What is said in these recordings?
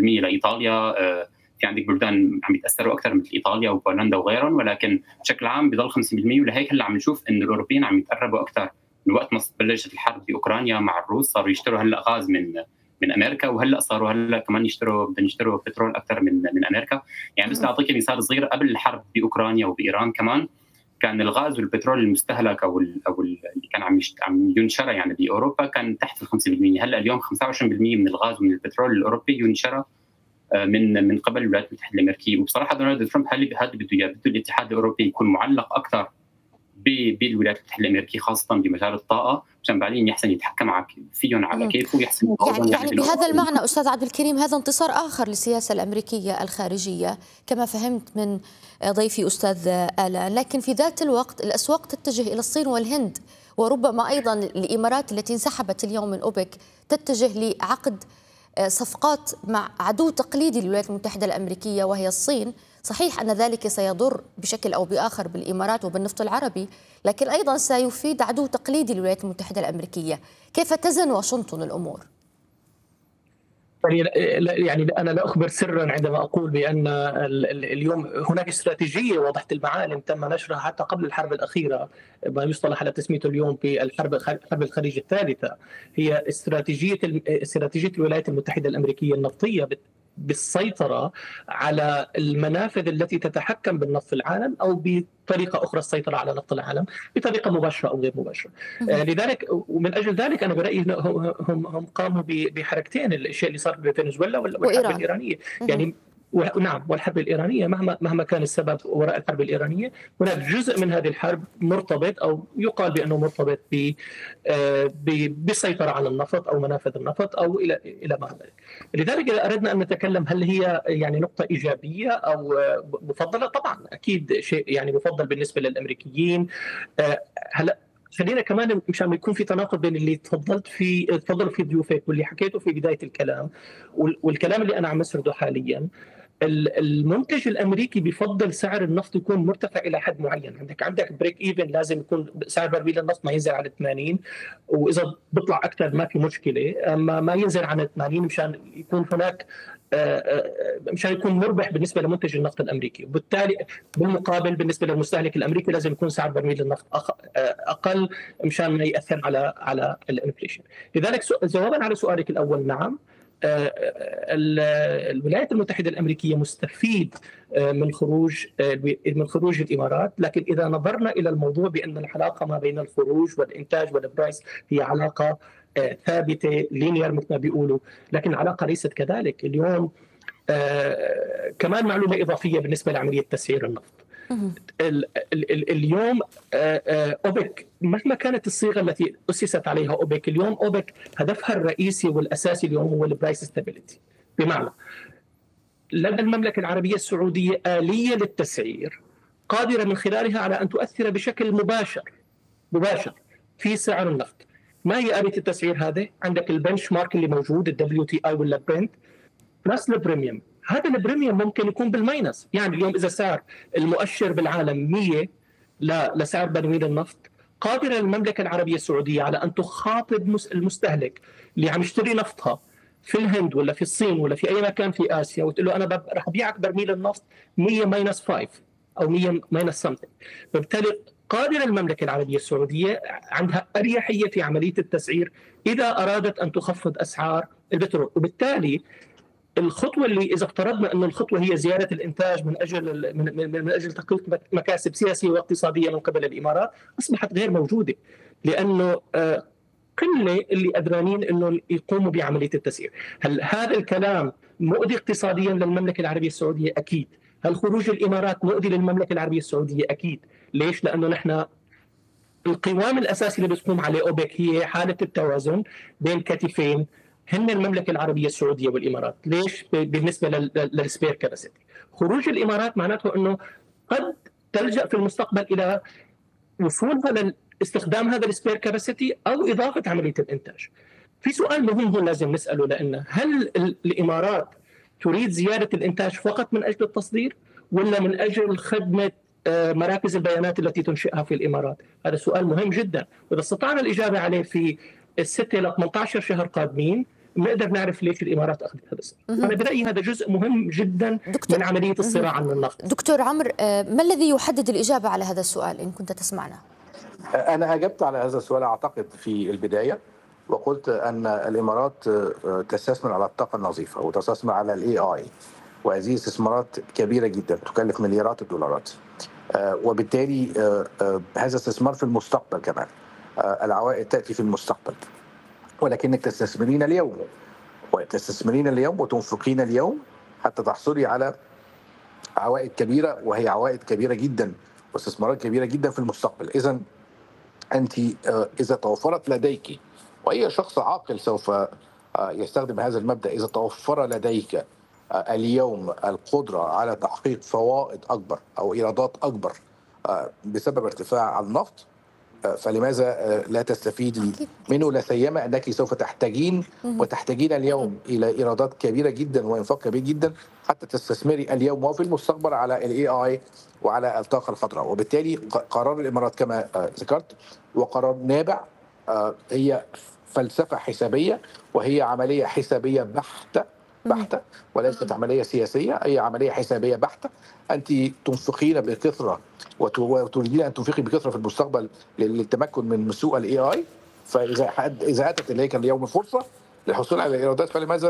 لايطاليا. في عندك بلدان عم يتاثروا اكثر مثل ايطاليا وبولندا وغيرهم، ولكن بشكل عام بضل 50%. ولهيك هلا عم نشوف انه الاوروبيين عم يتقربوا اكثر من وقت ما بلشت الحرب باوكرانيا مع الروس. صاروا يشتروا هلا غاز من امريكا، وهلا صاروا هلا كمان بدهم يشتروا بترول اكثر من امريكا. يعني بس لاعطيك مثال صغير، قبل الحرب باوكرانيا وبايران كمان كان الغاز والبترول المستهلك او اللي كان عم ينشرى يعني باوروبا كان تحت ال 5%. هلا اليوم 25% من الغاز ومن البترول الاوروبي ينشرى من قبل الولايات المتحده الامريكيه. وبصراحه دونالد ترامب هذا بده اياه، بده الاتحاد الاوروبي يكون معلق اكثر بالولايات المتحده الامريكيه، خاصه بمجال الطاقه، عشان بعدين يحسن يتحكم فيهم على كيفه ويحسن يعني بهذا المعنى استاذ عبد الكريم هذا انتصار اخر للسياسه الامريكيه الخارجيه كما فهمت من ضيفي استاذ آلان. لكن في ذات الوقت الاسواق تتجه الى الصين والهند، وربما ايضا الامارات التي انسحبت اليوم من اوبك تتجه لعقد صفقات مع عدو تقليدي للولايات المتحده الامريكيه وهي الصين. صحيح أن ذلك سيضر بشكل أو بآخر بالإمارات وبالنفط العربي، لكن أيضا سيفيد عدو تقليدي للولايات المتحدة الأمريكية. كيف تزن واشنطن الأمور؟ يعني أنا لا أخبر سرا عندما أقول بأن اليوم هناك استراتيجية واضحة المعالم تم نشرها حتى قبل الحرب الأخيرة، ما يصطلح على تسميته اليوم حرب الخليج الثالثة. هي استراتيجية الولايات المتحدة الأمريكية النفطية بالسيطرة على المنافذ التي تتحكم بالنفط في العالم، أو بطريقة أخرى السيطرة على نفط العالم بطريقة مباشرة أو غير مباشرة. لذلك ومن أجل ذلك أنا برأيي هم قاموا بحركتين، الشيء اللي صار بفنزويلا والحرب الإيرانية. يعني نعم، والحرب الإيرانية مهما كان السبب وراء الحرب الإيرانية، هناك جزء من هذه الحرب مرتبط أو يقال بأنه مرتبط بالسيطرة على النفط أو منافذ النفط أو إلى ما ذلك. لذلك إذا أردنا أن نتكلم هل هي يعني نقطة إيجابية أو مفضلة، طبعا أكيد شيء يعني مفضل بالنسبة للأمريكيين. هلا خلينا كمان مشان يكون في تناقض بين اللي تفضلوا فيه ضيوفك واللي حكيته في بداية الكلام والكلام اللي أنا عم أسرده حاليا. المنتج الامريكي بيفضل سعر النفط يكون مرتفع الى حد معين. عندك بريك ايفن، لازم يكون سعر برميل النفط ما ينزل عن 80، واذا بيطلع اكثر ما في مشكله، اما ما ينزل عن 80 مشان يكون هناك مشان يكون مربح بالنسبه لمنتج النفط الامريكي. وبالتالي بالمقابل بالنسبه للمستهلك الامريكي لازم يكون سعر برميل النفط اقل مشان ما ياثر على الانفليشن. لذلك جوابا على سؤالك الاول، نعم، الولايات المتحدة الأمريكية مستفيد من خروج الإمارات. لكن إذا نظرنا إلى الموضوع بأن العلاقة ما بين الخروج والإنتاج والبرايس هي علاقة ثابتة لينير مثل ما بيقولوا، لكن العلاقة ليست كذلك. اليوم كمان معلومة إضافية بالنسبة لعملية تسعير النفط. اليوم أوبك مهما كانت الصيغة التي أسست عليها أوبك، اليوم أوبك هدفها الرئيسي والأساسي اليوم هو البرايس ستابيليتي، بمعنى لدى المملكة العربية السعودية آلية للتسعير قادرة من خلالها على أن تؤثر بشكل مباشر في سعر النفط. ما هي آلية التسعير هذا؟ عندك البنش مارك اللي موجود، WTI ولا برنت، بلس البريميوم. هذا البريميوم ممكن يكون بالماينس. يعني اليوم إذا سعر المؤشر بالعالم 100 لسعر برميل النفط، قادرة المملكة العربية السعودية على أن تخاطب المستهلك اللي عم يشتري نفطها في الهند ولا في الصين ولا في أي مكان في آسيا، وتقول له أنا رح أبيعك برميل النفط 100 ماينس 5 أو 100 ماينس سمثينج. فبالتالي قادرة المملكة العربية السعودية عندها أريحية في عملية التسعير إذا أرادت أن تخفض أسعار البترول. وبالتالي الخطوه اللي اذا افترضنا انه الخطوه هي زياده الانتاج من اجل تقليص مكاسب سياسيه واقتصاديه من قبل الامارات، اصبحت غير موجوده، لانه قله اللي قدرانين انه يقوموا بعمليه التسعير. هل هذا الكلام مؤذي اقتصاديا للمملكه العربيه السعوديه؟ اكيد. هل خروج الامارات مؤذي للمملكه العربيه السعوديه؟ اكيد. ليش؟ لانه نحن القوام الاساسي اللي بتقوم عليه اوبك هي حاله التوازن بين كتفين، هن المملكه العربيه السعوديه والامارات. ليش؟ بالنسبه للسبير كاباسيتي. خروج الامارات معناته انه قد تلجا في المستقبل الى وصولها لاستخدام هذا السبير كاباسيتي او اضافه عمليه الانتاج. في سؤال مهم هون لازم نساله، لانه هل الامارات تريد زياده الانتاج فقط من اجل التصدير، ولا من اجل خدمه مراكز البيانات التي تنشئها في الامارات؟ هذا سؤال مهم جدا، واذا استطعنا الاجابه عليه في 6 إلى 18 شهر قادمين نقدر نعرف ليش الامارات اخذت هذا الصراع. انا برايي هذا جزء مهم جدا من عمليه الصراع عن النفط. دكتور عمرو، ما الذي يحدد الاجابه على هذا السؤال ان كنت تسمعنا؟ انا اجبت على هذا السؤال اعتقد في البدايه، وقلت ان الامارات تستثمر على الطاقه النظيفه وتستثمر على الاي اي، وهذه استثمارات كبيره جدا تكلف مليارات الدولارات، وبالتالي هذا استثمار في المستقبل كمان. العوائد تاتي في المستقبل، ولكنك تستثمرين اليوم وتنفقين اليوم حتى تحصلي على عوائد كبيره، وهي عوائد كبيره جدا واستثمارات كبيره جدا في المستقبل. اذا انت اذا توفرت لديك، واي شخص عاقل سوف يستخدم هذا المبدا، اذا توفر لديك اليوم القدره على تحقيق فوائد اكبر او ايرادات اكبر بسبب ارتفاع النفط، فلماذا لا تستفيدي منه؟ لا سيما انك سوف تحتاجين اليوم الى ايرادات كبيره جدا وانفاق كبير جدا حتى تستثمري اليوم وفي المستقبل على الاي اي وعلى الطاقه الخضراء. وبالتالي قرار الامارات كما ذكرت وقرار نابع، هي فلسفه حسابيه، وهي عمليه حسابيه بحته وليست عمليه سياسيه، هي عمليه حسابيه بحته. انت تنفقين بكثره وتريدين ان تنفقي بكثره في المستقبل للتمكن من سوق الاي اي، فاذا اتت اليك اليوم فرصه للحصول على الايرادات فلماذا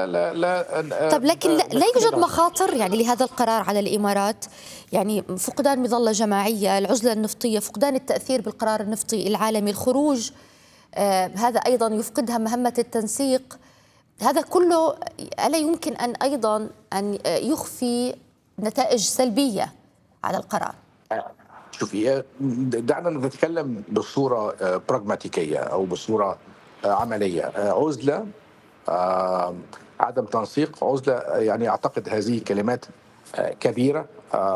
لا طب لكن لا يوجد مخاطر يعني لهذا القرار على الامارات؟ يعني فقدان مظله جماعيه، العزله النفطيه، فقدان التاثير بالقرار النفطي العالمي، الخروج هذا ايضا يفقدها مهمه التنسيق. هذا كله ألا يمكن أن أيضا أن يخفي نتائج سلبية على القرار؟ شوفي، دعنا نتكلم بصورة براغماتيكية أو بصورة عملية. عزلة، عدم تنسيق، عزلة، يعني أعتقد هذه كلمات كبيرة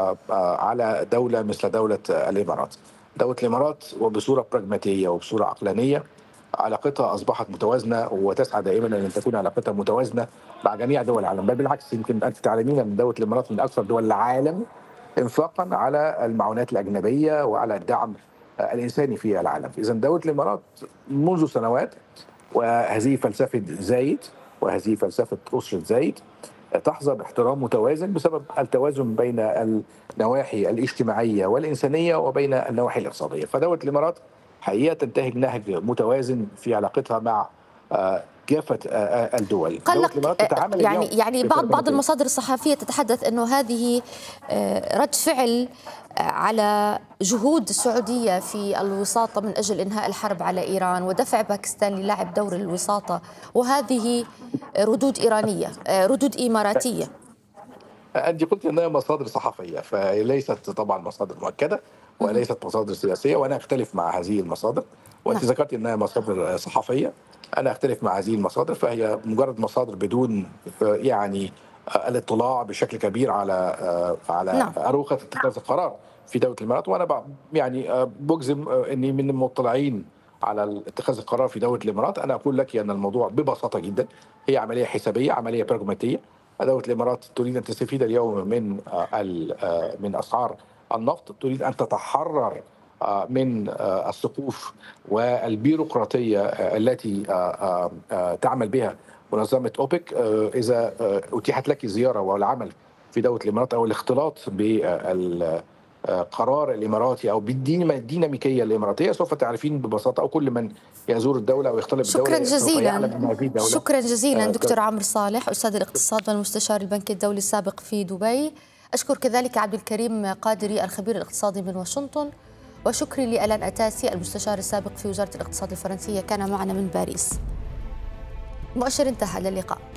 على دولة مثل دولة الإمارات. دولة الإمارات وبصورة براغماتية وبصورة عقلانية علاقتها أصبحت متوازنة، وتسعى دائما أن تكون علاقتها متوازنة مع جميع دول العالم. بل بالعكس، يمكن أنت تعلمين أن دولة الإمارات من أكثر دول العالم إنفاقا على المعونات الأجنبية وعلى الدعم الإنساني في العالم. إذا دولة الإمارات منذ سنوات، وهذه فلسفة زايد وهذه فلسفة أسرة زايد، تحظى باحترام متوازن بسبب التوازن بين النواحي الاجتماعية والإنسانية وبين النواحي الاقتصادية. فدولة الإمارات حقيقة تنتهج نهج متوازن في علاقتها مع كافة الدول. يعني بعض المصادر الصحفية تتحدث أنه هذه رد فعل على جهود السعودية في الوساطة من أجل إنهاء الحرب على إيران ودفع باكستان للعب دور الوساطة، وهذه ردود إيرانية، ردود إماراتية. أنت قلت أنها مصادر صحفية، فليست طبعا مصادر مؤكدة وليست مصادر سياسية، وأنا أختلف مع هذه المصادر. وأنت ذكرت أنها مصادر صحفية، أنا أختلف مع هذه المصادر، فهي مجرد مصادر بدون يعني الاطلاع بشكل كبير على أروقة اتخاذ القرار في دولة الإمارات. وأنا يعني بجزم أني من المطلعين على اتخاذ القرار في دولة الإمارات. أنا أقول لك أن الموضوع ببساطة جدا هي عملية حسابية، عملية براغماتية. دولة الإمارات تريد أن تستفيد اليوم من أسعار النفط، تريد أن تتحرر من السقوف والبيروقراطية التي تعمل بها منظمة أوبك. إذا أتيحت لك زيارة والعمل في دولة الإمارات أو الاختلاط بالقرار الإماراتي أو بالديناميكية الإماراتية، سوف تعرفين ببساطة، أو كل من يزور الدولة ويختلط بالدولة شكرا جزيلا. شكرا جزيلا دكتور عمرو صالح، أستاذ الاقتصاد والمستشار البنك الدولي السابق في دبي. أشكر كذلك عبد الكريم قادري الخبير الاقتصادي من واشنطن، وشكري لألان أتاسي المستشار السابق في وزارة الاقتصاد الفرنسية كان معنا من باريس. مؤشر انتهى، للقاء.